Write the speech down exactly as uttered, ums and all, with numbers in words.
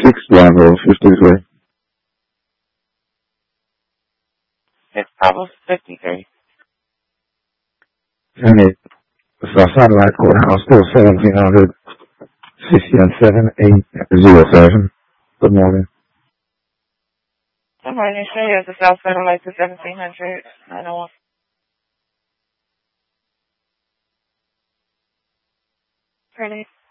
six Bravo, fifty-three. six Bravo, fifty-three. And it, so Satellite Courthouse, still seventeen hundred, sixty and seven, eight, zero seven. Good morning. Good morning, sure, you have the South Satellite to seventeen hundred, nine oh one. Pretty.